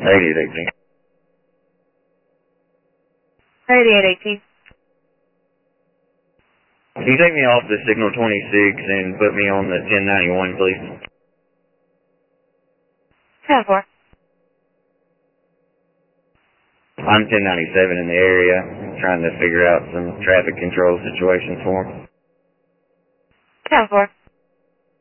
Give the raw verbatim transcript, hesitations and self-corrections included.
eighty-eight eighteen. eighty-eight eighteen. Can you take me off the signal twenty-six and put me on the ten ninety-one, please? ten four. I'm ten ninety-seven in the area, trying to figure out some traffic control situations for him. ten four.